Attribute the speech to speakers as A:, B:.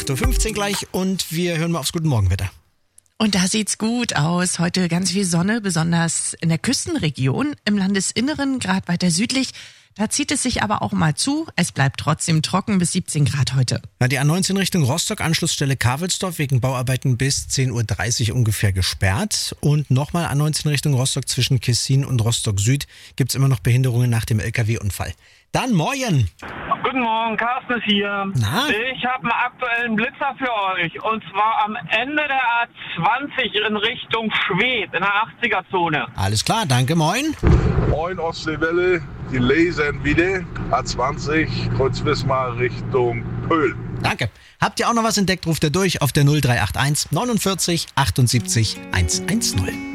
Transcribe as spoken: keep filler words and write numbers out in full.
A: acht Uhr fünfzehn gleich und wir hören mal aufs Guten Morgenwetter.
B: Und da sieht's gut aus. Heute ganz viel Sonne, besonders in der Küstenregion, im Landesinneren, gerade weiter südlich. Da zieht es sich aber auch mal zu. Es bleibt trotzdem trocken bis siebzehn Grad heute.
A: Ja, die A neunzehn Richtung Rostock, Anschlussstelle Kavelsdorf, wegen Bauarbeiten bis zehn Uhr dreißig ungefähr gesperrt. Und nochmal A neunzehn Richtung Rostock zwischen Kessin und Rostock Süd gibt's immer noch Behinderungen nach dem L K W-Unfall. Dann morgen.
C: Guten Morgen, Carsten ist hier.
A: Na?
C: Ich habe einen aktuellen Blitzer für euch. Und zwar am Ende der A zwanzig in Richtung Schwedt, in der achtziger-Zone.
A: Alles klar, danke, moin.
D: Moin Ostseewelle, die lesen wieder. A zwanzig, Kreuz Wismar Richtung Pöhl.
A: Danke. Habt ihr auch noch was entdeckt, ruft ihr durch auf der null drei acht eins neunundvierzig achtundsiebzig hundertzehn.